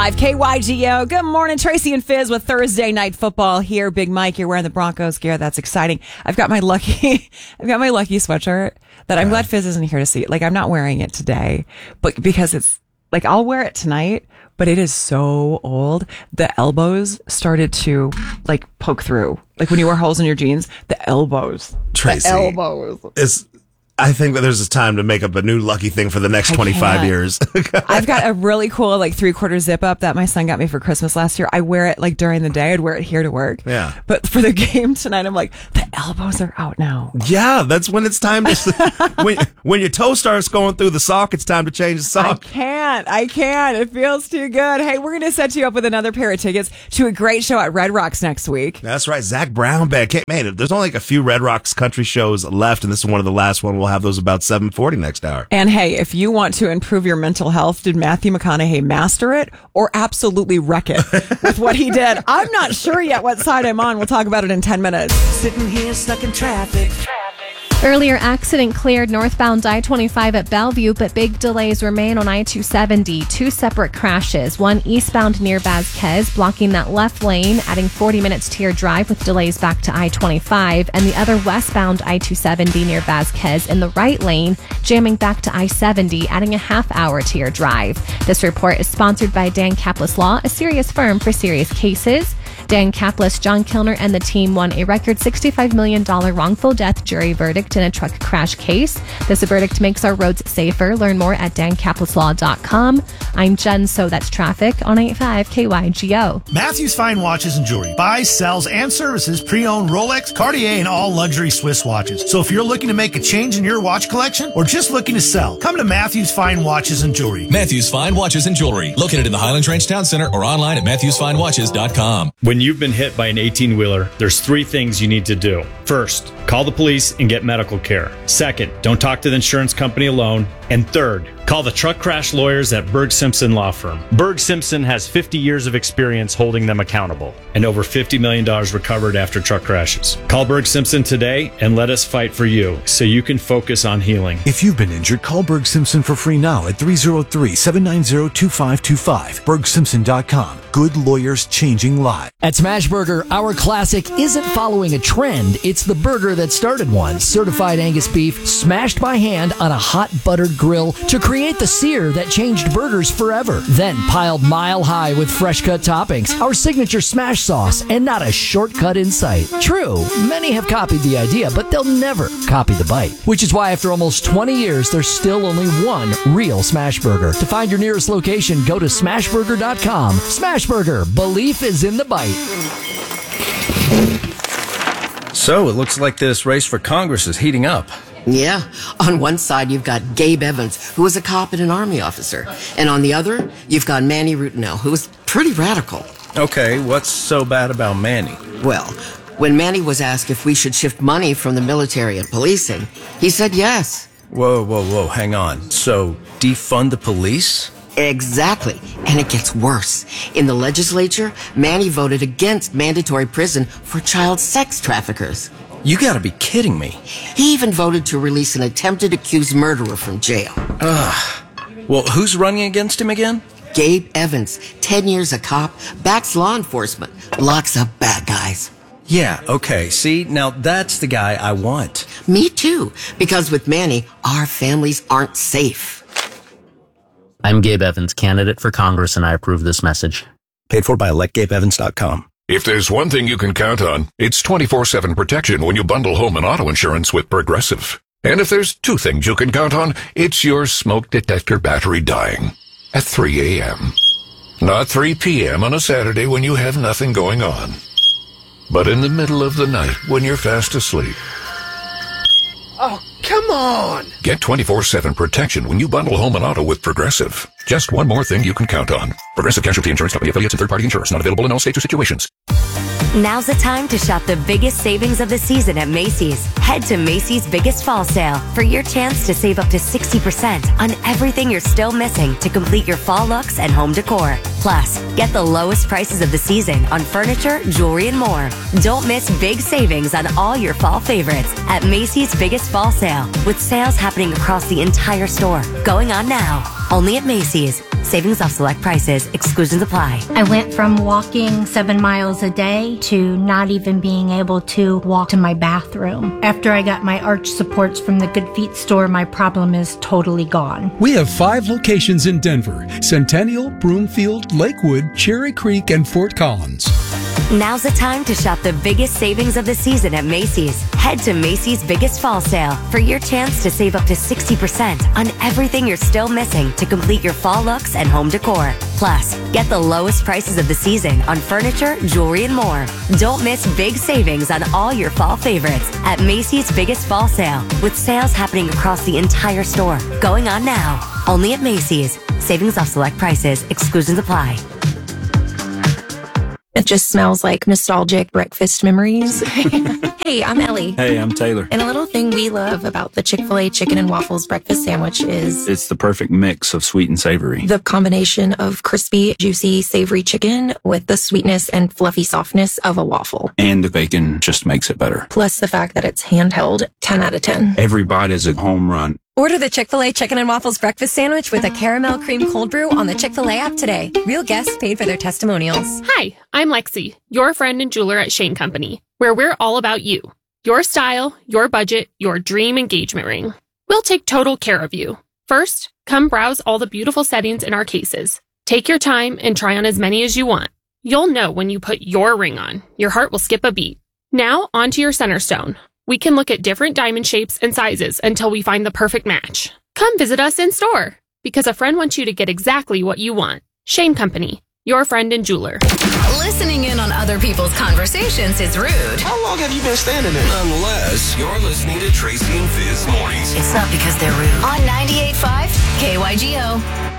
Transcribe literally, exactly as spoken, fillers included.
I've K Y G O. Good morning, Tracy and Fizz with Thursday Night Football here. Big Mike, you're wearing the Broncos gear. That's exciting. I've got my lucky, I've got my lucky sweatshirt that I'm glad Fizz isn't here to see. Like, I'm not wearing it today, but because it's like, I'll wear it tonight, but it is so old. The elbows started to like poke through. Like when you wear holes in your jeans, the elbows. Tracy. The elbows. It's, I think that there's a time to make up a new lucky thing for the next twenty-five years. I've got a really cool like three quarter zip up that my son got me for Christmas last year. I wear it like during the day. I'd wear it here to work. Yeah. But for the game tonight, I'm like, the elbows are out now. Yeah, that's when it's time to, when, when your toe starts going through the sock, it's time to change the sock. I can't. I can't. It feels too good. Hey, we're going to set you up with another pair of tickets to a great show at Red Rocks next week. That's right. Zach Brown Band. Man, there's only like a few Red Rocks country shows left, and this is one of the last one. We'll have those about seven forty next hour. And hey, if you want to improve your mental health, did Matthew McConaughey master it or absolutely wreck it with what he did? I'm not sure yet what side I'm on. We'll talk about it in ten minutes. Sitting here stuck in traffic. Earlier accident cleared northbound I twenty-five at Bellevue, but big delays remain on I two seventy. Two separate crashes, one eastbound near Vasquez, blocking that left lane, adding forty minutes to your drive with delays back to I twenty-five, and the other westbound I two seventy near Vasquez in the right lane, jamming back to I seventy, adding a half hour to your drive. This report is sponsored by Dan Kaplis Law, a serious firm for serious cases. Dan Kaplis, John Kilner, and the team won a record sixty-five million dollars wrongful death jury verdict in a truck crash case. This verdict makes our roads safer. Learn more at dan kaplis law dot com. I'm Jen, so that's traffic on eighty-five K Y G O. Matthews Fine Watches and Jewelry buys, sells, and services pre-owned Rolex, Cartier, and all luxury Swiss watches. So if you're looking to make a change in your watch collection or just looking to sell, come to Matthews Fine Watches and Jewelry. Matthews Fine Watches and Jewelry, located in the Highlands Ranch Town Center or online at matthews fine watches dot com. When you've been hit by an eighteen-wheeler, there's three things you need to do. First, call the police and get medical care. Second, don't talk to the insurance company alone. And third, call the truck crash lawyers at Berg Simpson Law Firm. Berg Simpson has fifty years of experience holding them accountable and over fifty million dollars recovered after truck crashes. Call Berg Simpson today and let us fight for you so you can focus on healing. If you've been injured, call Berg Simpson for free now at three oh three, seven nine zero, two five two five. berg simpson dot com. Good lawyers changing lives. At Smashburger, our classic isn't following a trend. It's the burger that started one. Certified Angus beef smashed by hand on a hot buttered grill to create the sear that changed burgers forever. Then piled mile high with fresh cut toppings, our signature smash sauce, and not a shortcut in sight. True, many have copied the idea, but they'll never copy the bite. Which is why after almost twenty years, there's still only one real Smashburger. To find your nearest location, go to smash burger dot com. Smashburger, belief is in the bite. So it looks like this race for Congress is heating up. Yeah. On one side, you've got Gabe Evans, who was a cop and an Army officer. And on the other, you've got Manny Rutinel, who was pretty radical. Okay, what's so bad about Manny? Well, when Manny was asked if we should shift money from the military and policing, he said yes. Whoa, whoa, whoa, hang on. So, defund the police? Exactly. And it gets worse. In the legislature, Manny voted against mandatory prison for child sex traffickers. You gotta be kidding me. He even voted to release an attempted accused murderer from jail. Ugh. Well, who's running against him again? Gabe Evans, ten years a cop, backs law enforcement, locks up bad guys. Yeah, okay. See, now that's the guy I want. Me too, because with Manny, our families aren't safe. I'm Gabe Evans, candidate for Congress, and I approve this message. Paid for by elect gabe evans dot com. If there's one thing you can count on, it's twenty-four seven protection when you bundle home and auto insurance with Progressive. And if there's two things you can count on, it's your smoke detector battery dying at three a.m. Not three p.m. on a Saturday when you have nothing going on, but in the middle of the night when you're fast asleep. Oh, come on! Get twenty-four seven protection when you bundle home and auto with Progressive. Just one more thing you can count on. Progressive Casualty Insurance Company affiliates and third-party insurers. Not available in all states or situations. Now's the time to shop the biggest savings of the season at Macy's. Head to Macy's Biggest Fall Sale for your chance to save up to sixty percent on everything you're still missing to complete your fall looks and home decor. Plus, get the lowest prices of the season on furniture, jewelry, and more. Don't miss big savings on all your fall favorites at Macy's Biggest Fall Sale, with sales happening across the entire store. Going on now, only at Macy's. Savings off select prices. Exclusions apply. I went from walking seven miles a day to not even being able to walk to my bathroom. After I got my arch supports from the Good Feet store, my problem is totally gone. We have five locations in Denver: Centennial, Broomfield, Lakewood, Cherry Creek, and Fort Collins. Now's the time to shop the biggest savings of the season at Macy's. Head to Macy's Biggest Fall Sale for your chance to save up to sixty percent on everything you're still missing to complete your fall looks and home decor. Plus, get the lowest prices of the season on furniture, jewelry, and more. Don't miss big savings on all your fall favorites at Macy's Biggest Fall Sale, with sales happening across the entire store. Going on now. Only at Macy's. Savings off select prices. Exclusions apply. It just smells like nostalgic breakfast memories. Hey, I'm Ellie. Hey, I'm Taylor. And a little thing we love about the Chick-fil-A chicken and waffles breakfast sandwich is It's the perfect mix of sweet and savory. the combination of crispy, juicy, savory chicken with the sweetness and fluffy softness of a waffle. And the bacon just makes it better. Plus the fact that it's handheld, ten out of ten. Every bite is a home run. Order the Chick-fil-A Chicken and Waffles Breakfast Sandwich with a caramel cream cold brew on the Chick-fil-A app today. Real guests paid for their testimonials. Hi, I'm Lexi, your friend and jeweler at Shane Company, where we're all about you. Your style, your budget, your dream engagement ring. We'll take total care of you. First, come browse all the beautiful settings in our cases. Take your time and try on as many as you want. You'll know when you put your ring on. Your heart will skip a beat. Now, onto your center stone. We can look at different diamond shapes and sizes until we find the perfect match. Come visit us in store, because a friend wants you to get exactly what you want. Shane Company, your friend and jeweler. Listening in on other people's conversations is rude. How long have you been standing there? Unless you're listening to Tracy and Fizz Mornings. It's not because they're rude. On ninety-eight point five K Y G O.